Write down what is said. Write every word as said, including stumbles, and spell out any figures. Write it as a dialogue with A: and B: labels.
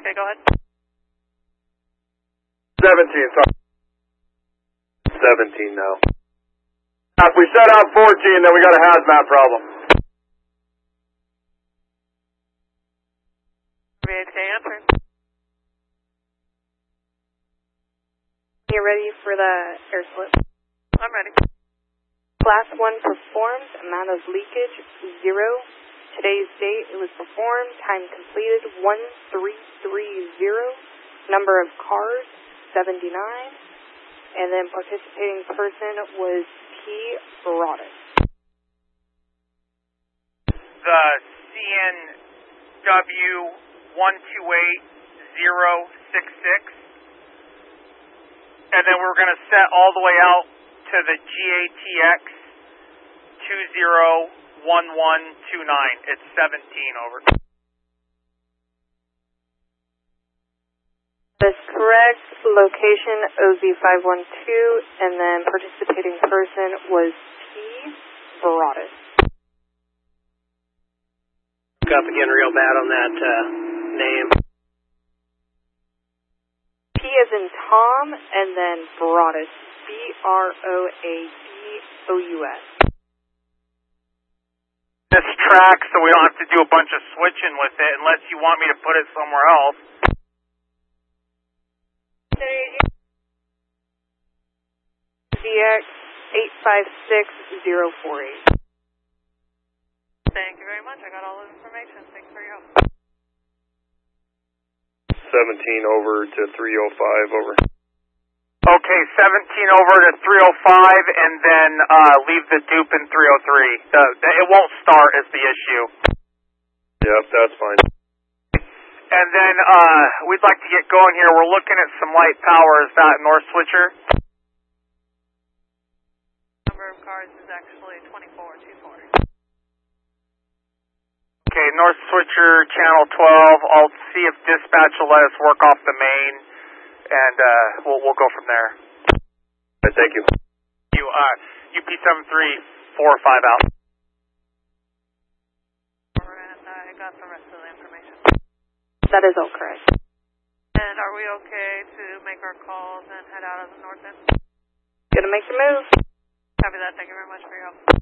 A: Okay, go ahead.
B: seventeen, sorry. seventeen now. If we set out fourteen, then we got a hazmat problem.
A: Okay, answer.
C: You ready for the air slip?
A: I'm ready.
C: Class one performed, amount of leakage, zero. Today's date, it was performed, time completed, one three three zero. Number of cars, seventy-nine. And then participating person was P. Broadus.
D: The C N W one two eight zero six six. And then we're going to set all the way out to the G A T X two zero one one two nine. It's seventeen, over.
C: That's correct. Location O Z five one two, and then participating person was P. Broadus.
E: Up again real bad on that uh, name.
C: P as in Tom, and then Broadus. B R O A D O U S.
D: This track, so we don't have to do a bunch of switching with it unless you want me to put it somewhere else.
C: Z X eight five six zero four eight.
A: Thank you very much. I got all the information. Thanks for your help.
B: seventeen over to three oh five, over.
D: Okay, seventeen over to three oh five, and then uh, leave the dupe in three oh three. The, it won't start is the issue.
B: Yep, that's fine.
D: And then uh, we'd like to get going here. We're looking at some light power. Is that North Switcher?
A: Number of cars is actually twenty-four twenty-four.
D: Okay, North Switcher, channel twelve. I'll see if dispatch will let us work off the main, and uh, we'll we'll go from there.
B: Right, thank you.
D: You uh, U P seven three four five out.
A: And I got the rest of the information.
C: That is all correct.
A: And are we okay to make our calls and head out of the north end?
C: Gonna make the move.
A: Copy that. Thank you very much for your help.